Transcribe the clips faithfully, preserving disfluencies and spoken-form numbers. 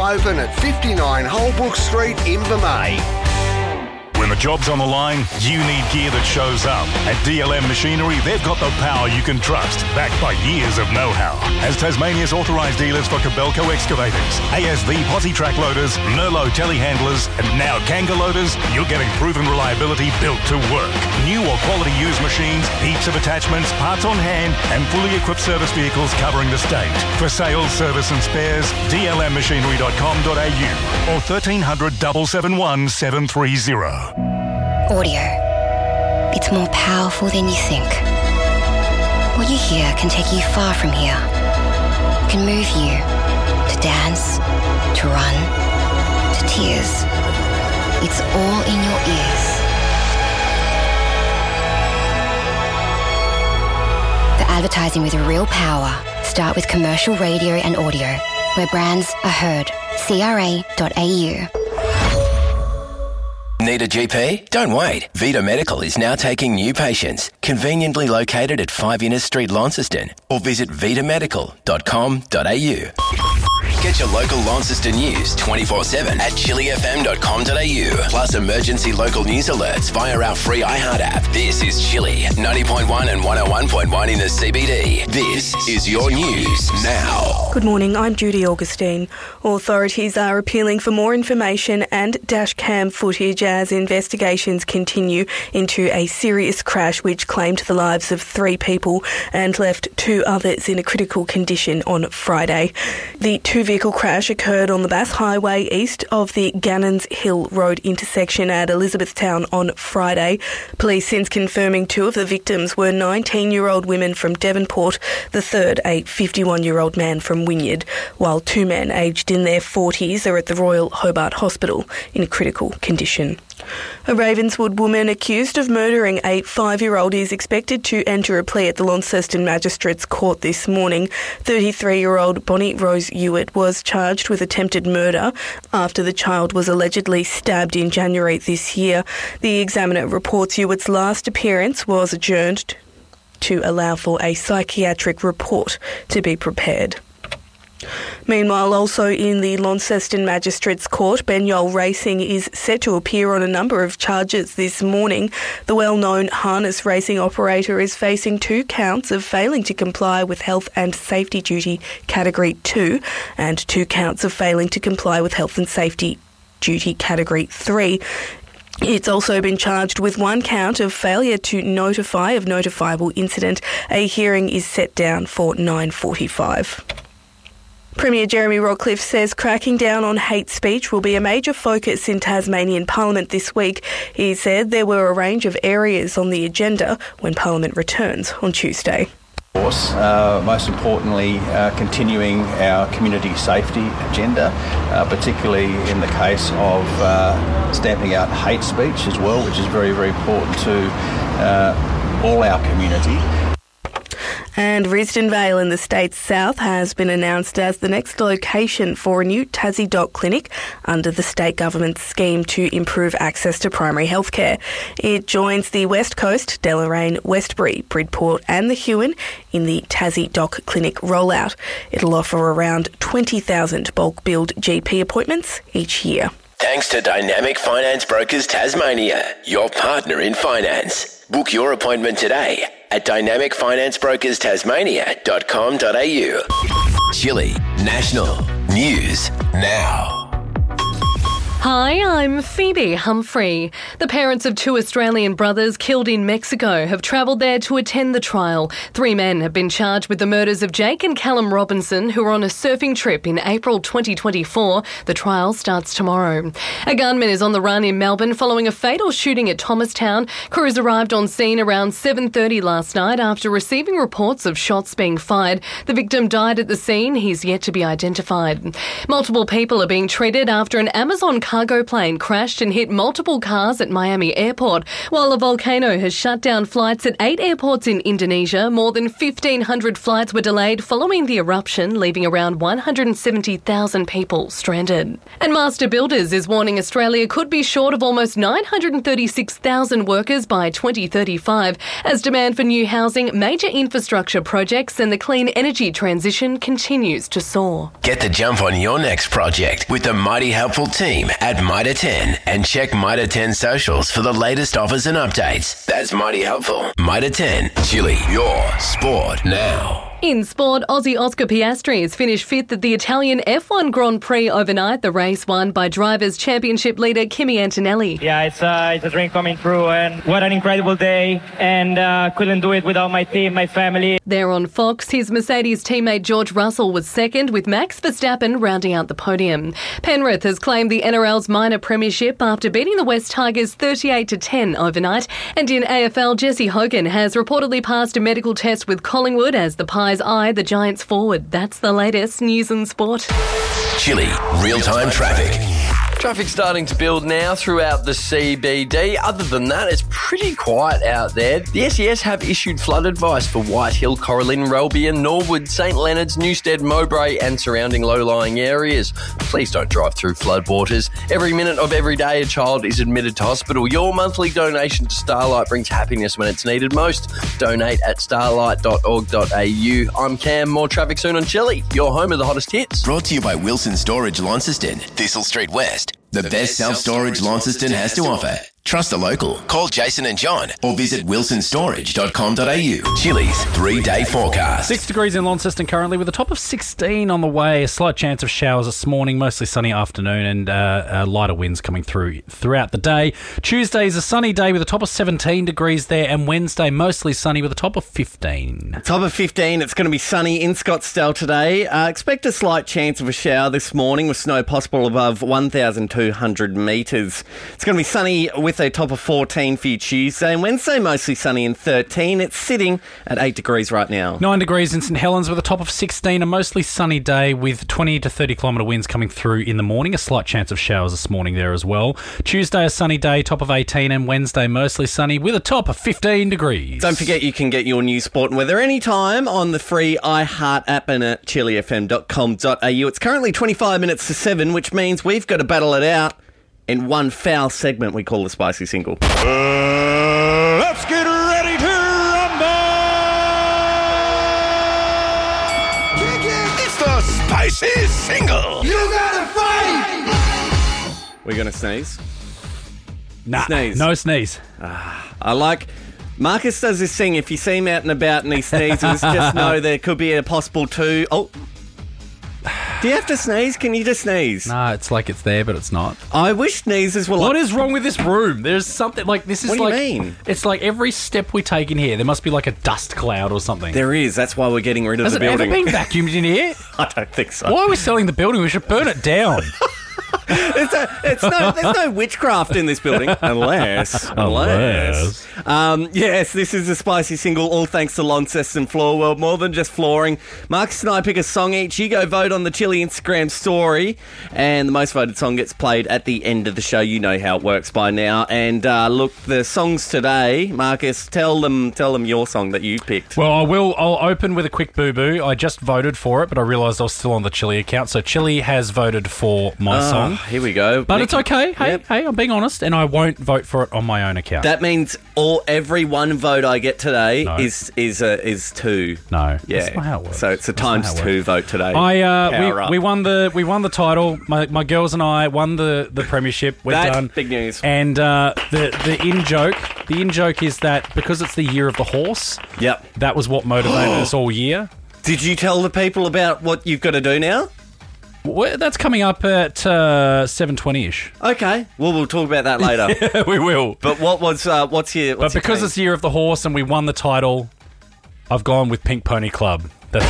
open at fifty-nine Holbrook Street, Invermay. When the job's on the line, you need gear that shows up. At D L M Machinery, they've got the power you can trust, backed by years of know-how. As Tasmania's authorised dealers for Kobelco excavators, A S V posi track loaders, Merlo telehandlers, and now Kanga loaders, you're getting proven reliability built to work. New or quality used machines, heaps of attachments, parts on hand, and fully equipped service vehicles covering the state. For sales, service and spares, d l m machinery dot com dot a u or thirteen hundred, seven seven one, seven three zero. Audio. It's more powerful than you think. What you hear can take you far from here. It can move you to dance, to run, to tears. It's all in your ears. The advertising with real power. Start with commercial radio and audio, where brands are heard. c r a dot a u. Need a G P? Don't wait. Vita Medical is now taking new patients, conveniently located at five Innes Street, Launceston, or visit vita medical dot com dot a u. Get your local Launceston news twenty-four seven at chili f m dot com dot a u, plus emergency local news alerts via our free iHeart app. This is Chili, ninety point one and one oh one point one in the C B D. This is your news now. Good morning, I'm Judy Augustine. Authorities are appealing for more information and dash cam footage as investigations continue into a serious crash which claimed the lives of three people and left two others in a critical condition on Friday. The two-vehicle crash occurred on the Bass Highway east of the Gannons Hill Road intersection at Elizabethtown on Friday. Police since confirming two of the victims were nineteen-year-old women from Devonport, the third a fifty-one-year-old man from Wynyard, while two men aged in their forties are at the Royal Hobart Hospital in critical condition. A Ravenswood woman accused of murdering a five-year-old is expected to enter a plea at the Launceston Magistrates Court this morning. thirty-three-year-old Bonnie Rose Hewitt was charged with attempted murder after the child was allegedly stabbed in January this year. The Examiner reports Hewitt's last appearance was adjourned to allow for a psychiatric report to be prepared. Meanwhile, also in the Launceston Magistrates Court, Benyol Racing is set to appear on a number of charges this morning. The well-known harness racing operator is facing two counts of failing to comply with Health and Safety Duty Category two and two counts of failing to comply with Health and Safety Duty Category three. It's also been charged with one count of failure to notify of notifiable incident. A hearing is set down for nine forty-five. Premier Jeremy Rockliff says cracking down on hate speech will be a major focus in Tasmanian Parliament this week. He said there were a range of areas on the agenda when Parliament returns on Tuesday. Of course, uh, most importantly, uh, continuing our community safety agenda, uh, particularly in the case of uh, stamping out hate speech as well, which is very, very important to uh, all our community. And Risdon Vale in the state's south has been announced as the next location for a new Tassie Doc clinic under the state government's scheme to improve access to primary health care. It joins the West Coast, Deloraine, Westbury, Bridport and the Huon in the Tassie Doc clinic rollout. It'll offer around twenty thousand bulk billed G P appointments each year. Thanks to Dynamic Finance Brokers Tasmania, your partner in finance. Book your appointment today at dynamic finance brokers tasmania dot com dot a u. Chili National News Now. Hi, I'm Phoebe Humphrey. The parents of two Australian brothers killed in Mexico have travelled there to attend the trial. Three men have been charged with the murders of Jake and Callum Robinson, who were on a surfing trip in April twenty twenty-four. The trial starts tomorrow. A gunman is on the run in Melbourne following a fatal shooting at Thomastown. Crews arrived on scene around seven thirty last night after receiving reports of shots being fired. The victim died at the scene. He's yet to be identified. Multiple people are being treated after an Amazon cargo plane crashed and hit multiple cars at Miami Airport. While a volcano has shut down flights at eight airports in Indonesia, more than fifteen hundred flights were delayed following the eruption, leaving around one hundred seventy thousand people stranded. And Master Builders is warning Australia could be short of almost nine hundred thirty-six thousand workers by twenty thirty-five as demand for new housing, major infrastructure projects and the clean energy transition continues to soar. Get the jump on your next project with the mighty helpful team at Mitre ten and check Mitre ten socials for the latest offers and updates. That's mighty helpful. Mitre ten, Chili, your sport now. In sport, Aussie Oscar Piastri has finished fifth at the Italian F one Grand Prix overnight, the race won by Drivers' Championship leader Kimi Antonelli. Yeah, it's, uh, it's a dream coming true, and what an incredible day, and uh, couldn't do it without my team, my family. There on Fox, his Mercedes teammate George Russell was second, with Max Verstappen rounding out the podium. Penrith has claimed the N R L's minor premiership after beating the West Tigers thirty-eight to ten overnight, and in A F L, Jesse Hogan has reportedly passed a medical test with Collingwood as the Pies eye the Giants forward. That's the latest news and sport. Chili, real-time traffic. Traffic's starting to build now throughout the C B D. Other than that, it's pretty quiet out there. The S E S have issued flood advice for Whitehill, Coralyn, Relbian, Norwood, St Leonards, Newstead, Mowbray and surrounding low-lying areas. Please don't drive through floodwaters. Every minute of every day a child is admitted to hospital. Your monthly donation to Starlight brings happiness when it's needed most. Donate at starlight dot org dot a u. I'm Cam. More traffic soon on Chili, your home of the hottest hits. Brought to you by Wilson Storage Launceston, Thistle Street West. The best self-storage Launceston has to offer. Trust a local. Call Jason and John or visit wilson storage dot com dot a u. Chili's three-day forecast. Six degrees in Launceston currently with a top of sixteen on the way. A slight chance of showers this morning, mostly sunny afternoon and uh, uh, lighter winds coming through throughout the day. Tuesday is a sunny day with a top of seventeen degrees there, and Wednesday mostly sunny with a top of fifteen. Top of fifteen. It's going to be sunny in Scottsdale today. Uh, expect a slight chance of a shower this morning with snow possible above one thousand two hundred metres. It's going to be sunny with a top of fourteen for you Tuesday, and Wednesday mostly sunny and thirteen. It's sitting at eight degrees right now. Nine degrees in St Helens with a top of sixteen. A mostly sunny day with twenty to thirty kilometre winds coming through in the morning. A slight chance of showers this morning there as well. Tuesday a sunny day, top of eighteen, and Wednesday mostly sunny with a top of fifteen degrees. Don't forget you can get your news, sport and weather anytime on the free iHeart app and at chili f m dot com dot a u. It's currently twenty-five minutes to seven, which means we've got to battle it out in one foul segment we call the Spicy Single. Uh, let's get ready to rumble! It's the Spicy Single. You gotta fight! We're going to sneeze? Nah, Sneeze. no sneeze. I like... Marcus does this thing, if you see him out and about and he sneezes, just know there could be a possible two... Oh... Do you have to sneeze? Can you just sneeze? Nah, it's like it's there, but it's not. I wish sneezes were like... What is wrong with this room? There's something like this is What do you like mean? It's like every step we take in here, there must be like a dust cloud or something. There is. That's why we're getting rid of Has the it building. ever been vacuumed in here? I don't think so. Why are we selling the building? We should burn it down. It's a, it's no, there's no witchcraft in this building. Unless. Unless. Um, yes, this is a Spicy Single, all thanks to Launceston Floor World. More than just flooring. Marcus and I pick a song each. You go vote on the Chili Instagram story, and the most voted song gets played at the end of the show. You know how it works by now. And uh, look, the songs today, Marcus, tell them tell them your song that you picked. Well, I will. I'll open with a quick boo-boo. I just voted for it, but I realised I was still on the Chili account. So Chili has voted for my Oh, song. Here we go. But Nick- it's okay. Hey, Yep. hey, I'm being honest, and I won't vote for it on my own account. That means all every one vote I get today No. is is a, is two. no, Yeah, that's not how it works. so it's a That's not times how it two works. vote today. I uh, Power up. we, we won the we won the title. My, my girls and I won the, the premiership. We're That's done. big news. And uh, the the in joke the in joke is that because it's the year of the horse. Yep. That was what motivated us all year. Did you tell the people about what you've got to do now? Well, that's coming up at uh, seven twenty ish. Okay. Well, we'll talk about that later. We will. But what was uh, what's your? What's But because your it's the year of the horse and we won the title, I've gone with Pink Pony Club. That's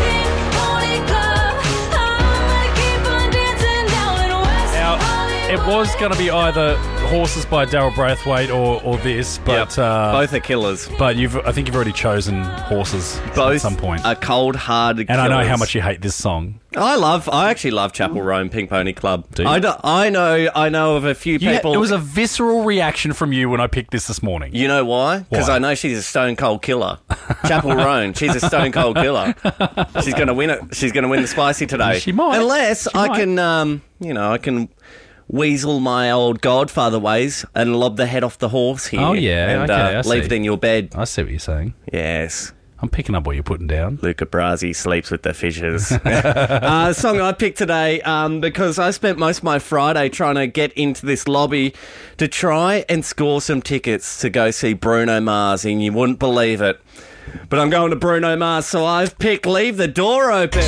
It was going to be either Horses by Daryl Braithwaite or, or this, but Yep. uh, Both are killers. But you've, I think you've already chosen Horses Both at some point. are cold, hard and killers. I know how much you hate this song. I love. I actually love Chapel Row and Pink Pony Club. Do you? I, do, I know. I know of a few You had- people. it was a visceral reaction from you when I picked this this morning. You know why? Because Why? I know she's a stone cold killer. Chapel Roan, she's a stone cold killer. She's going to win it. She's going to win the spicy today. She might. Unless She I might. can, um, you know, I can weasel my old Godfather ways and lob the head off the horse here. Oh, yeah, and okay, uh, I see. leave it in your bed. I see what you're saying. Yes. I'm picking up what you're putting down. Luca Brasi sleeps with the fishes. uh, song I picked today um, because I spent most of my Friday trying to get into this lobby to try and score some tickets to go see Bruno Mars, and you wouldn't believe it. But I'm going to Bruno Mars, so I've picked Leave the Door Open.